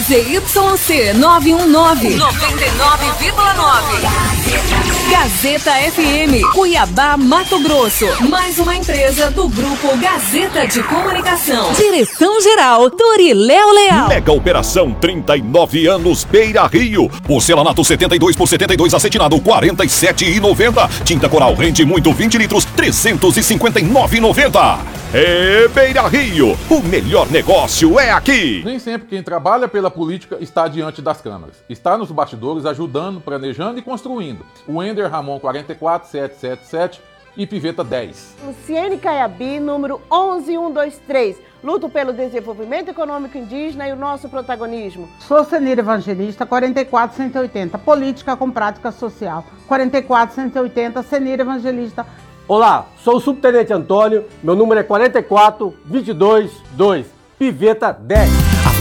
ZYC 919, 99,9. Gazeta FM, Cuiabá, Mato Grosso. Mais uma empresa do Grupo Gazeta de Comunicação. Direção-geral, Doriléo Leal. Mega Operação 39 anos Beira Rio. Porcelanato 72 por 72 acetinado 47,90. Tinta Coral rende muito 20 litros 359,90. Beira Rio, o melhor negócio é aqui. Nem sempre quem trabalha pela política está diante das câmeras. Está nos bastidores ajudando, planejando e construindo. O Ender Ramon 44777 e Piveta 10. Luciene Caiabi, número 11123. Luto pelo desenvolvimento econômico indígena e o nosso protagonismo. Sou Senira Evangelista 44180. Política com prática social. 44180, Senira Evangelista. Olá, sou o Subtenente Antônio, meu número é 44222, Piveta 10.